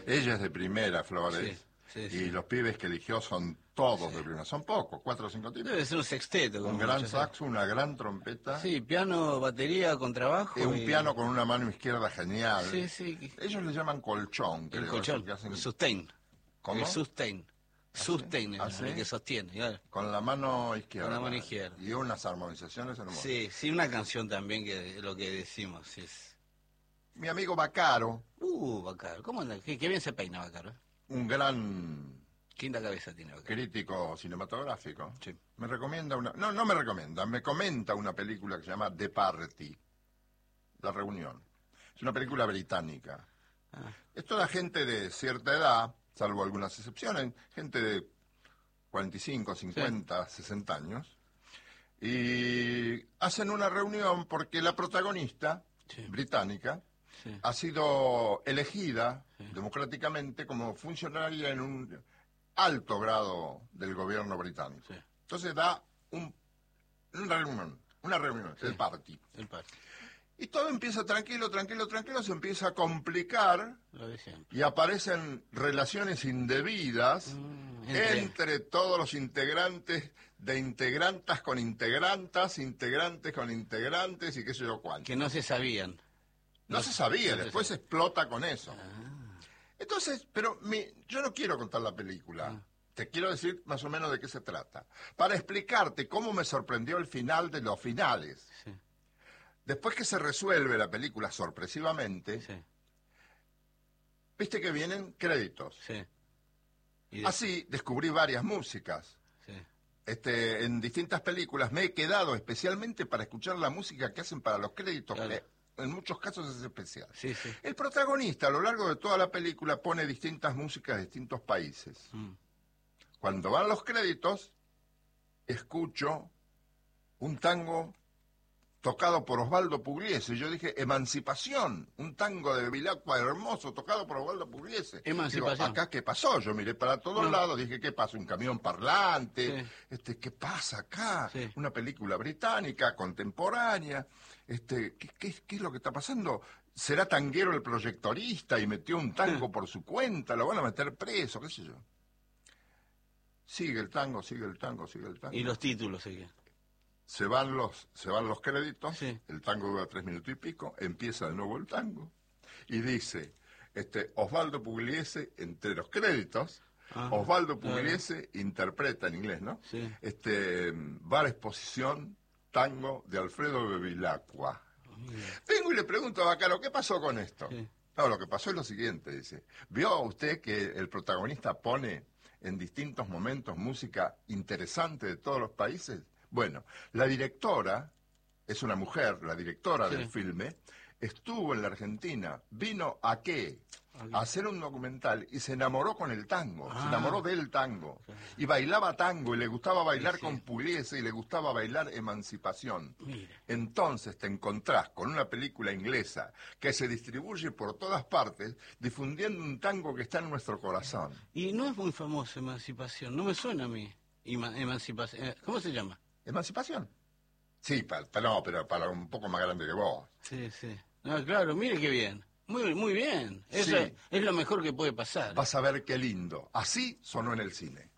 Ella es de primera, Flores. Y los pibes que eligió son todos de primera. Son pocos, 4 o 5 tipos. Debe ser un sexteto. Un gran saxo, una gran trompeta. Sí, piano, batería, contrabajo. Un piano con una mano izquierda genial. Sí. Ellos le llaman colchón, creo. El colchón, que hacen... sustain. ¿Cómo? El sustain. Sustain, ¿Ah, sí? el que sostiene, claro. Con la mano izquierda. Con la mano izquierda. Y unas armonizaciones hermosas. Sí, una canción también que lo que decimos es... Mi amigo Baccaro. Baccaro, ¿cómo anda? Qué bien se peina Baccaro. Un gran... Quinta cabeza tiene Baccaro. Crítico cinematográfico. Sí. Me recomienda una... No me recomienda, me comenta una película que se llama The Party. La Reunión. Es una película británica. Es toda gente de cierta edad, salvo algunas excepciones, gente de 45, 50, 60 años, y hacen una reunión porque la protagonista británica ha sido elegida democráticamente como funcionaria en un alto grado del gobierno británico. Entonces da una reunión, el party. Y todo empieza tranquilo, se empieza a complicar y aparecen relaciones indebidas entre todos los integrantes, de integrantes con integrantes y qué sé yo cuánto. Que no se sabían. No se sabía, después se explota con eso. Entonces, pero yo no quiero contar la película. Te quiero decir más o menos de qué se trata. Para explicarte cómo me sorprendió el final de los finales. Después que se resuelve la película sorpresivamente, viste que vienen créditos. Así descubrí varias músicas. En distintas películas me he quedado especialmente para escuchar la música que hacen para los créditos, que en muchos casos es especial. El protagonista a lo largo de toda la película pone distintas músicas de distintos países. Cuando van los créditos, escucho un tango tocado por Osvaldo Pugliese. Yo dije, Emancipación, un tango de Bevilacqua hermoso, tocado por Osvaldo Pugliese. Emancipación. Digo, ¿acá qué pasó? Yo miré para todos lados, dije, ¿qué pasa? ¿Un camión parlante? ¿Qué pasa acá? Una película británica, contemporánea. ¿Qué es lo que está pasando? ¿Será tanguero el proyectorista y metió un tango por su cuenta? ¿Lo van a meter preso? ¿Qué sé yo? Sigue el tango. Y los títulos seguían. Se van los créditos, el tango dura 3 minutos y pico, empieza de nuevo el tango, y dice, Osvaldo Pugliese, entre los créditos, Osvaldo Pugliese interpreta en inglés, ¿no? Bar Exposición, tango de Alfredo Bevilacqua. Vengo y le pregunto a Baccaro, ¿qué pasó con esto? No, lo que pasó es lo siguiente, dice, ¿vio usted que el protagonista pone en distintos momentos música interesante de todos los países? Bueno, la directora, es una mujer, la directora del filme, estuvo en la Argentina, vino ¿a qué? A hacer un documental y se enamoró con el tango, se enamoró del tango. Y bailaba tango y le gustaba bailar con Pugliese y le gustaba bailar Emancipación. Entonces te encontrás con una película inglesa que se distribuye por todas partes, difundiendo un tango que está en nuestro corazón. Y no es muy famoso Emancipación, no me suena a mí. Emancipación, ¿cómo se llama? ¿Emancipación? Sí, pero para un poco más grande que vos. Sí. No, claro, mire qué bien. Muy bien. Eso es lo mejor que puede pasar. Vas a ver qué lindo. Así sonó en el cine.